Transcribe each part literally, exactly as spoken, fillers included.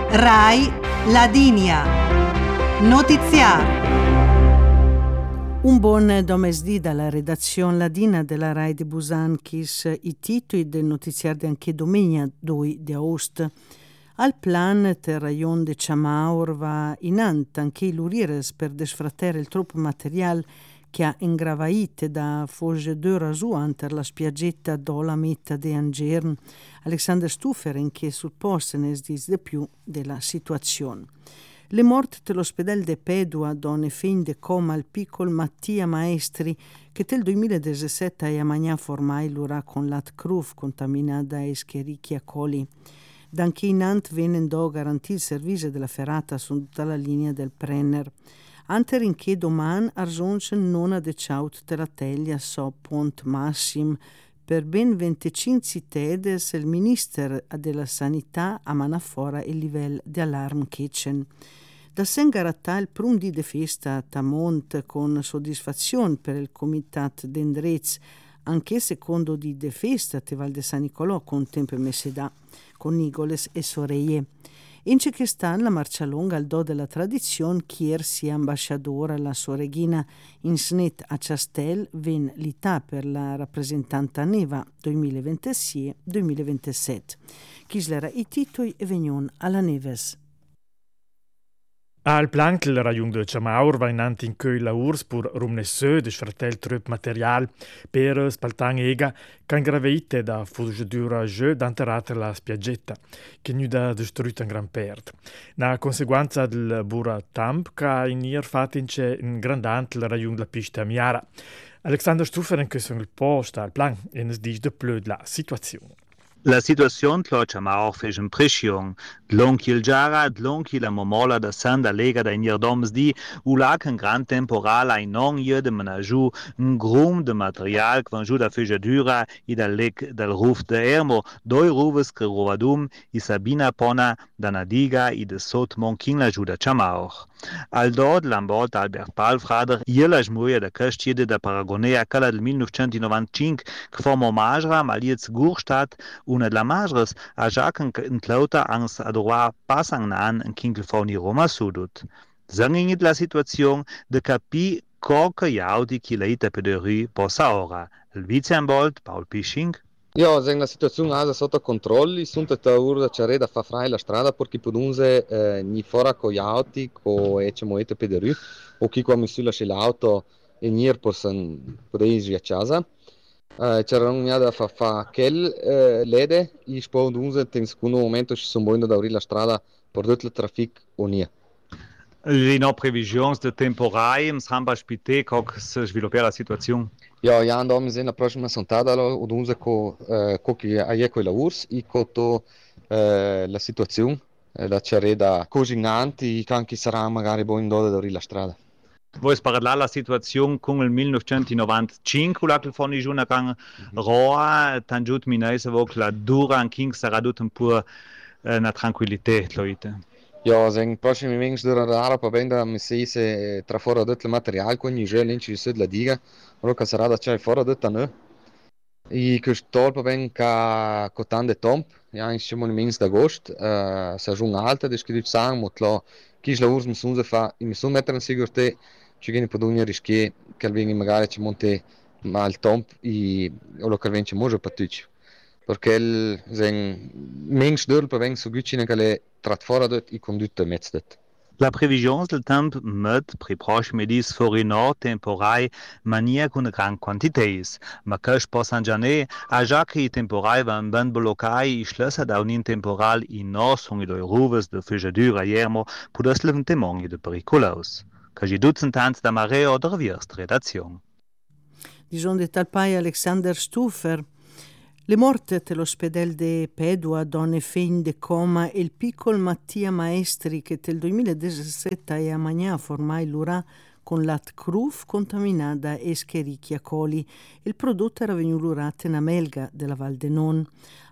Rai Ladinia. Notiziar. Un buon domesdì dalla redazione ladina della Rai di Busan, chis i titoli del notiziar di anche domenica due di agosto. Al plan ter rayon de Chamaur va inant anche i lurires per desfrattere il troppo materiale che ha ingravaite da fogge d'ora su anter la spiaggetta dola metta de Angern. Alexander Stufer in che sul posto ne dice di più della situazione. Le morte dell'ospedale de Pedua donne fin de coma al piccolo Mattia Maestri che del duemiladiciassette a Yamagna formai l'ura con l'at cruf contaminata a Escherichia coli. D'anche in Ant venendo garantì il servizio della ferrata su tutta la linea del Brenner. Anter in che doman arzonsen non adeciaut della teglia so pont massim per ben venticinque tedes il minister della sanità a manafora il livello di allarm kitchen. Da Sengaratà il prum di defesta tamont con soddisfazione per il comitat d'Endrez, anche secondo di defesta te Val de San Nicolò con tempo messedà, con Nigoles e Soreie. In Cechestan la marcia lunga al do della tradizione chier sia ambasciadora la soreghina in snet a Chastel ven l'ità per la rappresentanta Neva duemilaventisei duemilaventisette. Chislera i titoli e vegnon alla Neves. Al plan che il rajon de Chamaur va innanti in cui la urs pur rumnessö de sfratel trup material per spaltang ega can graveite da fuggiadura jeu d'anterrate la spiaggetta che nu da distrutta in gran perd. Na conseguenza del bura tamp ca in ir fatince in grandant il rajon la pista miara. Alexander Stufer in che sono il posto al plan e ne dice de plö la situazione. La situazione tlo Chamaur fece impressione. Dlonchi il giara, dlonchi la momola da sanda lega da in doms di ulac un gran temporal ai non je de menaju un grum de material que vanju da feggiadura i dal lec dal roof de Ermo, doi ruves che rovadum i Sabina Pona da Nadiga i de Sot Monkin la giuda Chamaur. Al dod l'ambot Albert Palfrader je la jmuja da căștiede da Paragonea cala del millenovecentonovantacinque che forma majra maliez Gurstadt una de la majres a Jacques în tlauta ans adroa pasang nan în Kinkelfauni Roma sudut. Zangingit la situazione de capi coca iaudi chi leita pe de rui posa ora. Il viceambolt Paul Pisching. Ja, la situazione è sotto controllo, sono da ora c'è da far frei la strada perché podunze eh, ni fora co iauti co e c'è moete pe de rui o chi come sulla l'auto e nier possan podei a casa. Uh, c'era un da fa fa quel uh, lede i podunze in secondo momento ci sono buono da aprire la strada per tutto il traffico unia. Le no previsioni de temporai im samba spite coc se sviluppare la situazione. Ja, ja andam in la prossima sentada lo udunze co uh, co che aie quella urs i coto uh, la situazione uh, da c'era da cosinanti che anche sarà magari buono da aprire la strada. Voi parlare la situazione con il millenovecentonovantacinque, la che fanno giù una gang roa, tangiut minese voc la dura an king sarà tutto un po' una tranquillità, loite. Ja, zijn prossimi mens door de Arab benda mi se se tra fora det il material con i gel in ci sud la diga, ro ca sarà da c'è fora det ne. I che stolpa ben ca cotan de tomp, ja in ci monuments d'agost, eh sa jung alta des che sang motlo, chi la urs mi sunze fa, mi sun mettere in sicurezza ci viene podunia rischi che alveni magari ci monte mal tomp i o lo che vence mojo patucci. Perché il zijn mens deur per ven so gucine che le trat fora det i condutte metzdet. La previsione del tempo med pri prossimi dis forino temporai mania con gran quantités, ma che possan giane a già che i temporai van ben bloccai i schlösser da un temporal in nos un i doi ruves de feggiadura iermo pudas leventemoni de pericolos. Che gi dutzend tants da mare oder wirst redazione. Dison de talpai Alexander Stufer. Le morte dell'ospedale de Pedua, donne fin de coma e il piccolo Mattia Maestri che del duemiladiciassette a Yamagna formai l'ura con l'at cruf contaminata e Escherichia coli. Il prodotto era venuto lurato in Amelga della Val de Non.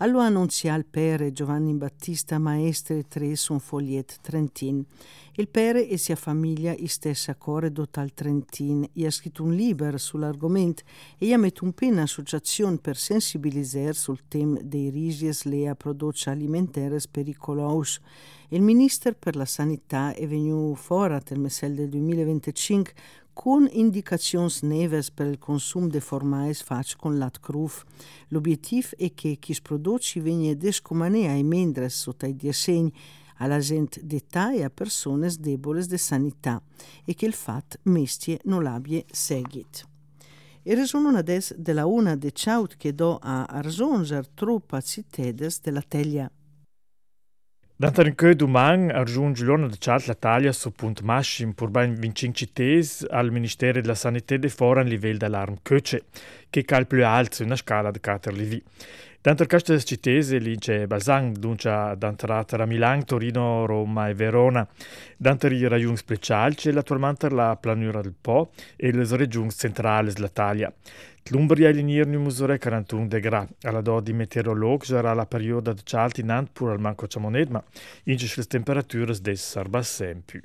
Allo annunzia il pere Giovanni Battista Maestri tre un fogliet Trentin. Il pere e sia famiglia i stessa core dotal Trentin. I ha scritto un libro sull'argomento e gli ha messo un pen associazione per sensibilizzare sul tema dei risis lea prodotti alimentari pericolosi. Il ministro per la sanità è venuto fuori nel mese del duemilaventicinque con indicazioni neves per il consumo di formaggi fatti con latte cruf. L'obiettivo è che chi prodotti venga descomanea ai membri sotto i disegni alla gente d'età e a persone deboli di sanità e che il fatto mestie non l'abbia seguito. E resono una des della una de ciaut che do a arzonzer truppa citedes della teglia. Dantar in quei domani argiunge l'ona de Chart la taglia su punt maschim pur ben venticinque cités al Ministero della Sanità de fora a livello dell'arm Köce, che cal più alto su una scala di quattro livelli. Dantar queste cités lì c'è Balzan, dunque dantar a Milan, Torino, Roma e Verona. Dantar i ragioni speciali c'è attualmente la planura del Po e le regioni centrali dell'Italia. L'Umbria e l'Inirni misura quarantuno gradi. Alla do di meteorologi sarà la perioda di caldo in ant pur al manco ciamonet, ma in le temperature d'essere basse più.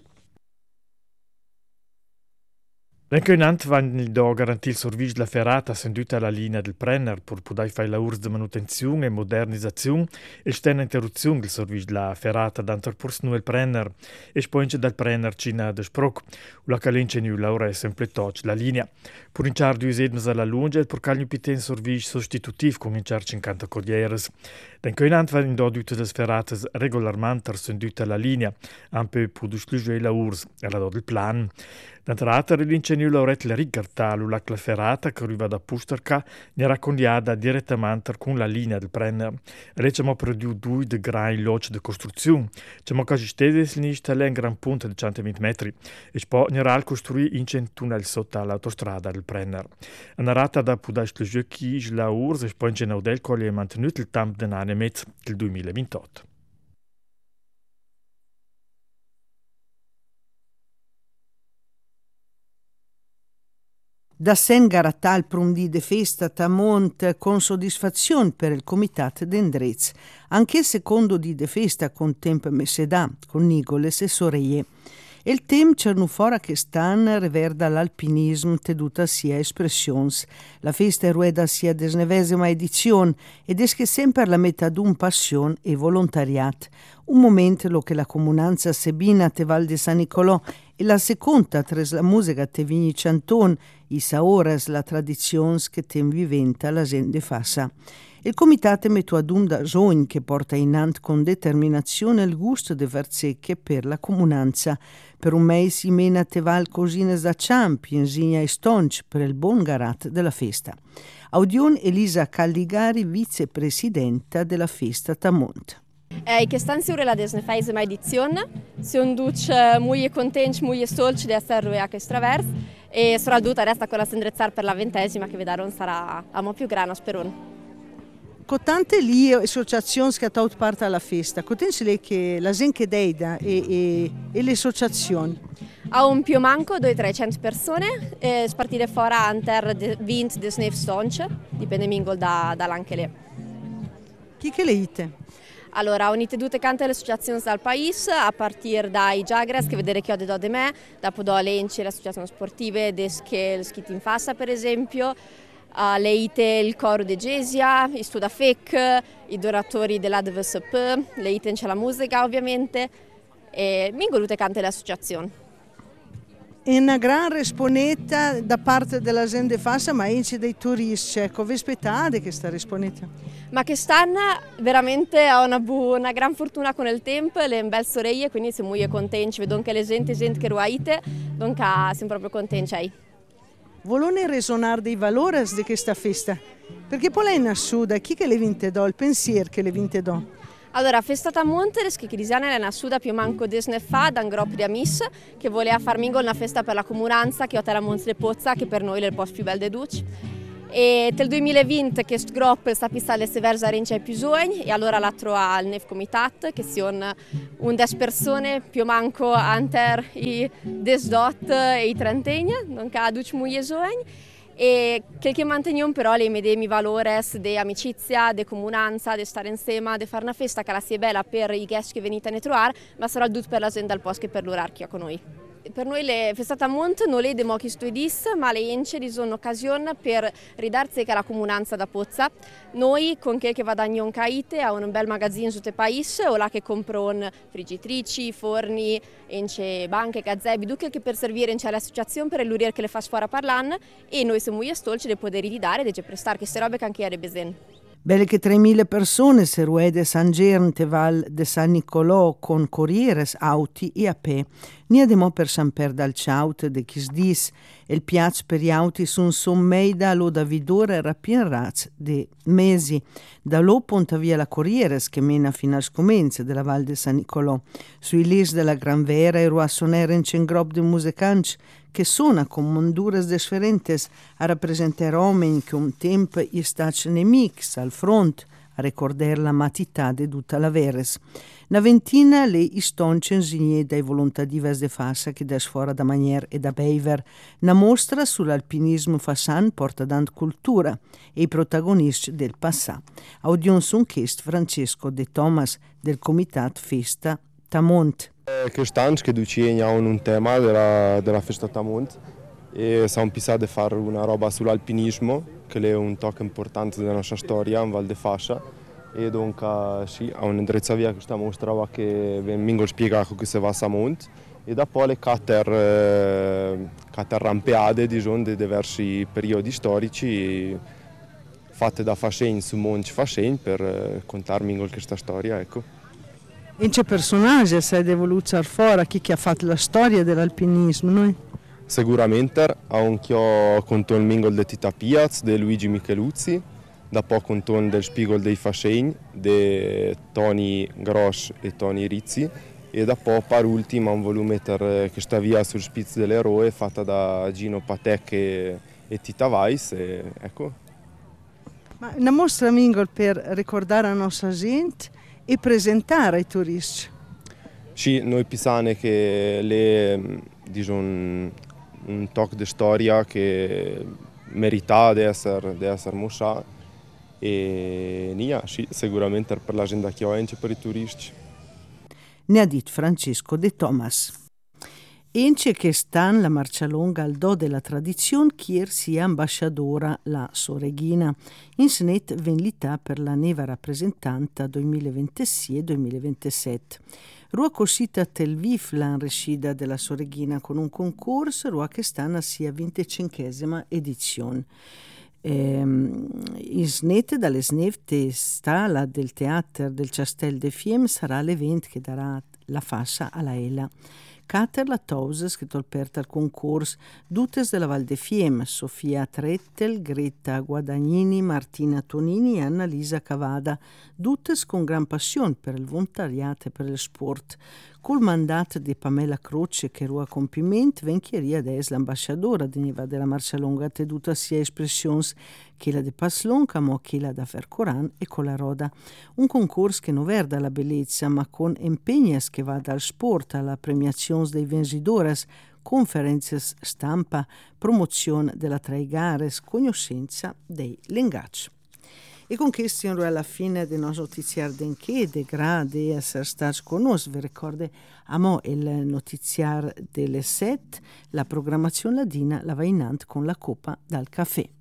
Anche in ant vanno il do garantire il servizio della ferrata senduta alla linea del Brenner per poter fare la urs di manutenzione e modernizzazione e stena interruzione del servizio della ferrata d'antar purs il Brenner e spoglie dal Brenner cina de Sproc, la calence nu laura è sempre toc la linea. Per inciar due sedmes alla lunga e per calni piten servizio sostitutivo con inciar cinquanta corrieres. Anche in ant vanno do tutte le ferrate regolarmente senduta alla linea, un po' per discludere la urs alla do del plan. D'entrata l'ingegno Lauret la rigarta la ferrata che arriva da Pusterca ne raccogliata direttamente con la linea del Brenner. E ci abbiamo prodotto due de grandi loci di costruzione. Ci abbiamo quasi stesi in un gran punto di centoventi metri e poi ne ha costruito in un tunnel sotto l'autostrada del Brenner. Una rata da poter le giochi la urs e poi in Naudel che è mantenuto il tempo di anno e mezzo del duemilaventotto. Da sen garatal prumdi de festa tamont con soddisfazione per il comitato d'Endrez, anche secondo di de festa con tempo messedà, con Nigoles e Soreie. E il tem cernu fora che stan reverda l'alpinism teduta sia espressions. La festa rueda sia desnevesima edizione ed esche sempre la metà d'un passion e volontariat. Un momento lo che la comunanza sebina te Val de San Nicolò e la seconda tres la musica te Vigni Canton, i saoras la tradizions che tem viventa la gente fassa. Il comitato metto ad un da sogn che porta in ant con determinazione il gusto de verzecche per la comunanza. Per un mese si mena te val cosines da ciampi, insigna e stonch per il buon garat della festa. Audion Elisa Calligari, vicepresidenta della festa Tamont. Eh, quest'anno è la decimesima edizione, siamo tutti molto contenti, molto stolti di essere a questo traverso e sarà dovuta resta con la sendrezzare per la ventesima che vedremo sarà a mo' più grande, spero. Con tante lì associazioni che hanno parte alla festa, con lei che la gente deida e, e, e le associazioni? Ha un più manco duecento persone, e spartire fuori anter venti di snef stonce, dipende mingol da, dall'anche lì. Chi che le ite? Allora, unite tutte cante le associazioni dal paese, a partire dai Jagres, che vedere che ho detto di me, dopo do l'Enci, le associazioni sportive, desche il Skit in Fassa per esempio, uh, le ite il coro de Gesia, i Studa F E C, i donatori dell'A D V S P, le ite c'è la musica ovviamente, e mi tutte cante le associazioni. È una gran risponetta da parte della gente Fassa, ma anche dei turisti, ecco, vi aspettate questa risponetta? Ma quest'anno veramente ho una, bu- una gran fortuna con il tempo, le belle sorelle, quindi siamo molto contenti, vedo anche le gente, gente che ruaite, quindi siamo proprio contenti. Volone resonare dei valori di questa festa? Perché poi lei nassuda, chi che le vinte do, il pensiero che le vinte do? Allora, festa Tamont, le cristiane è nascuta più manco desne fa da un gruppo di amici che voleva far mingo una festa per la comunanza che ho la Monte Pozza, che per noi è il posto più bello de Duc. E nel duemilaventi questo gruppo sta pistando le versa rincia più giovani e allora l'ha trovato al Nef Comitat, che sono undici persone più manco anter i desdot e i trentegni, non ha duc molto giovani. e quel che manteniamo però le medesimi valores di amicizia, di comunanza, di stare insieme, di fare una festa che la sia bella per i guest che venite a trovare, ma sarà tutto per la gente del posto che per l'orar che ha con noi. Per noi le festate a Mont non le demo chi studiis, ma le ence di sono occasione per ridarsi che la comunanza da Pozza. Noi con quel che va da Gnon Caite a un bel magazzino su te paese o là che comprano friggitrici, forni, ence banche, gazzebi, tutto che per servire in l'associazione per l'urier che le fa fuori a parlare e noi siamo molto stolci di poter ridare e di prestare queste robe che anche a Rebesen. Belle che tremila persone se ruede San Gern te Val de San Nicolò con corrieres, auti e a pe. Nia de mo per San Per dal Ciaut de Chisdis, il piazzo per gli auti sun sommeida lo da vidore rapien raz de mesi. Da lo ponta via la corrieres che mena fino al scomenze della Val de San Nicolò. Sui lis della Gran Vera e ruassonere in cengrob de musicanci che suona con mondures differentes a rappresentare uomini che un tempo gli staci nemics al front a ricordare la matità de tutta la veres. Una ventina le istonce insigne dai volontadives de Fassa che des fora da Manier e da Beiver. Una mostra sull'alpinismo fassan porta dant cultura e i protagonisti del passà. Audion sun chest Francesco De Thomas del Comitat Festa Tamont. Quest'anno che ducien hanno un tema della, della festa Tamont e siamo pensati di fare una roba sull'alpinismo che è un tocco importante della nostra storia in Val de Fascia e dunque sì, ha un'indirizzo via questa mostra che vengo spiegato che si va a Samont e dopo le cater, eh, cater rampeade diciamo, di diversi periodi storici fatte da Fascen su Monci Fascen per eh, contarmi questa storia, ecco. E c'è personaggi se è voluto fuori chi, chi ha fatto la storia dell'alpinismo, no? Sicuramente ha un chio conton Mingol de Tita Piaz, de Luigi Micheluzzi, da poco conton del Spiegel dei Fascegni, de Tony Grosch e Tony Rizzi, e da poco per ultimo un volume che sta via sul Spitz dell'Eroe fatta da Gino Patek e, e Tita Weiss, e, ecco. Ma una mostra Mingol per ricordare la nostra gente e presentare ai turisti. Sì, noi pensiamo che le diciamo, un tocco di storia che merita di essere, di essere mostrato e nia, sì, sicuramente per l'agenda che ho e per i turisti. Ne ha detto Francesco De Thomas. Ence che stan la marcialonga al do della tradizione chier sia ambasciadora la Soreghina. In snet venlità per la neva rappresentanta duemilaventisei e duemilaventisette. Rua cosita tel vif l'an rescida della Soreghina con un concorso rua che stanno sia venticinquesima edizione. Ehm, in snet dalle snevte stala del teatro del Castel de Fiem sarà l'evento che darà la fascia alla Ela. Cater la Tauses che tolperta al concorso Dutes della Val de Fiem, Sofia Trettel, Greta Guadagnini, Martina Tonini e Annalisa Cavada, Dutes con gran passione per il volontariato e per il sport. Col mandato di Pamela Croce che rua compimento venchieria adesso l'ambasciadora di Neva della Marcialonga teduta sia espressioni che la de Paslonca mo che la da Fercoran e con la Roda. Un concorso che non verda la bellezza ma con impegnos che va dal sport alla premiazione dei vencedores, conferenze stampa, promozione della tre gare, conoscenza dei lengacci. E con questo alla fine del nostro notiziario d'enchede, grazie di essere stati con noi. Vi ricordo a mo il notiziario delle sette, la programmazione ladina la va in ant con la coppa dal caffè.